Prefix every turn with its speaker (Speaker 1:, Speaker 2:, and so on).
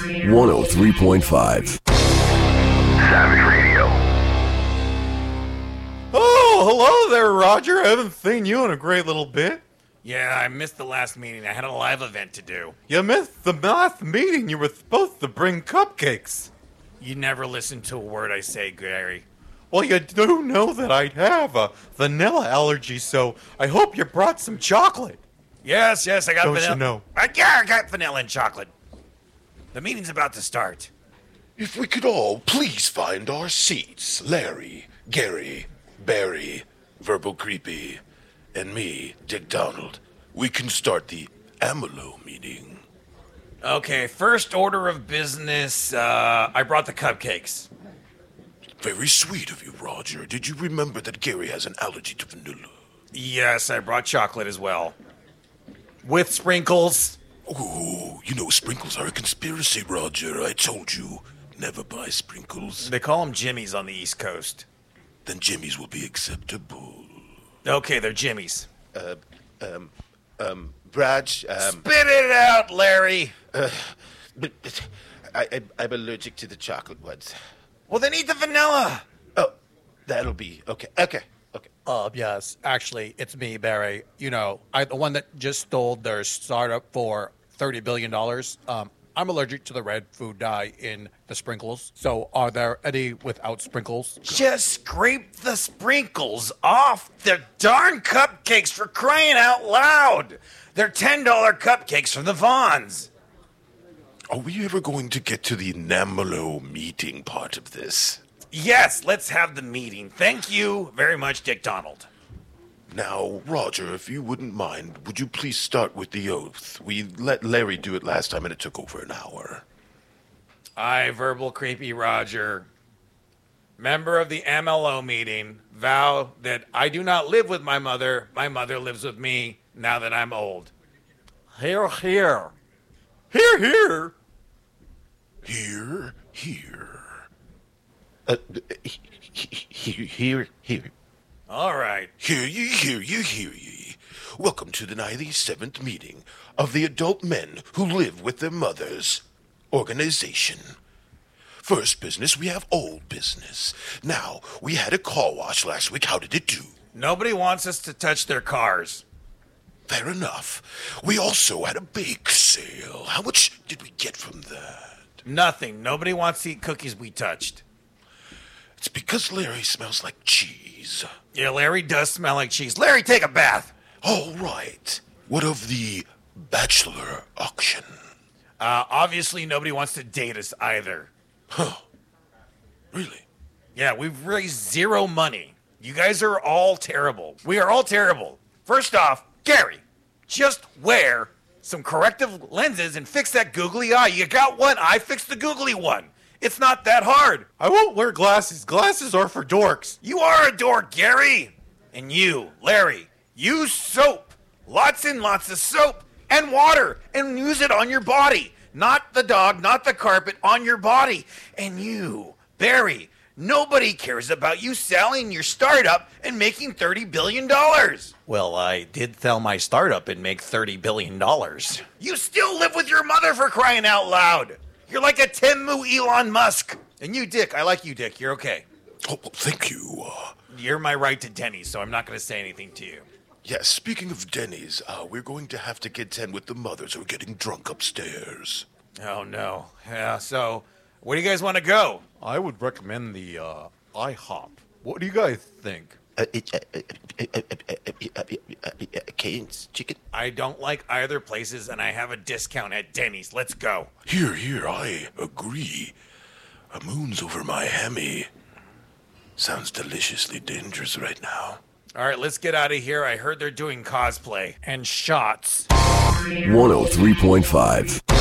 Speaker 1: 103.5.
Speaker 2: Savage Radio.
Speaker 3: Oh, hello there, Roger. I haven't seen you in a great little bit.
Speaker 4: Yeah, I missed the last meeting. I had a live event to do.
Speaker 3: You missed the last meeting. You were supposed to bring cupcakes.
Speaker 4: You never listen to a word I say, Gary.
Speaker 3: Well, you do know that I have a vanilla allergy, so I hope you brought some chocolate.
Speaker 4: Yes, I got
Speaker 3: Don't
Speaker 4: vanilla.
Speaker 3: you know?
Speaker 4: Yeah, I got vanilla and chocolate. The meeting's about to start.
Speaker 5: If we could all please find our seats, Larry, Gary, Barry, Verbal Creepy, and me, Dick Donald, we can start the AMLO meeting.
Speaker 4: Okay, first order of business, I brought the cupcakes.
Speaker 5: Very sweet of you, Roger. Did you remember that Gary has an allergy to vanilla?
Speaker 4: Yes, I brought chocolate as well. With sprinkles.
Speaker 5: Ooh, you know sprinkles are a conspiracy, Roger. I told you, never buy sprinkles.
Speaker 4: They call them Jimmies on the East Coast.
Speaker 5: Then Jimmy's will be acceptable.
Speaker 4: Okay, they're Jimmies.
Speaker 5: Brad,
Speaker 4: Spit it out, Larry.
Speaker 5: I'm allergic to the chocolate ones.
Speaker 4: Well, then eat the vanilla.
Speaker 5: Oh, that'll be okay. Okay.
Speaker 6: Yes, actually, it's me, Barry. You know, the one that just stole their startup for $30 billion. I'm allergic to the red food dye in the sprinkles. So are there any without sprinkles?
Speaker 4: Just scrape the sprinkles off the darn cupcakes, for crying out loud. They're $10 cupcakes from the Vons.
Speaker 5: Are we ever going to get to the AMLO meeting part of this?
Speaker 4: Yes, let's have the meeting. Thank you very much, Dick Donald.
Speaker 5: Now, Roger, if you wouldn't mind, would you please start with the oath? We let Larry do it last time and it took over an hour.
Speaker 4: I, Verbal Creepy Roger, member of the MLO meeting, vow that I do not live with my mother lives with me now that I'm old.
Speaker 6: Here, here.
Speaker 3: Here, here.
Speaker 5: Here. Here.
Speaker 4: All right.
Speaker 5: Hear ye. Welcome to the 97th meeting of the adult men who live with their mothers organization. First business, we have old business. Now, we had a car wash last week. How did it do?
Speaker 4: Nobody wants us to touch their cars.
Speaker 5: Fair enough. We also had a bake sale. How much did we get from that?
Speaker 4: Nothing. Nobody wants to eat cookies we touched.
Speaker 5: It's because Larry smells like cheese.
Speaker 4: Yeah, Larry does smell like cheese. Larry, take a bath.
Speaker 5: All right. What of the bachelor auction?
Speaker 4: Obviously, nobody wants to date us either.
Speaker 5: Huh. Really?
Speaker 4: Yeah, we've raised zero money. You guys are all terrible. We are all terrible. First off, Gary, just wear some corrective lenses and fix that googly eye. You got one eye, fix the googly one. It's not that hard.
Speaker 3: I won't wear glasses. Glasses are for dorks.
Speaker 4: You are a dork, Gary. And you, Larry, use soap. Lots and lots of soap and water, and use it on your body. Not the dog, not the carpet, on your body. And you, Barry, nobody cares about you selling your startup and making $30 billion.
Speaker 6: Well, I did sell my startup and make $30 billion.
Speaker 4: You still live with your mother, for crying out loud. You're like a Temu Elon Musk. And you, Dick, I like you, Dick. You're okay.
Speaker 5: Oh, well, thank you.
Speaker 4: You're my right to Denny's, so I'm not going to say anything to you.
Speaker 5: Yes, speaking of Denny's, we're going to have to contend with the mothers who are getting drunk upstairs.
Speaker 4: Oh, no. Yeah, so where do you guys want to go?
Speaker 3: I would recommend the IHOP. What do you guys think?
Speaker 5: Cane's chicken?
Speaker 4: I don't like either places, and I have a discount at Denny's. Let's go.
Speaker 5: Here, I agree. A moon's over my hammy. Sounds deliciously dangerous right now.
Speaker 4: All right, let's get out of here. I heard they're doing cosplay and shots.
Speaker 1: 103.5.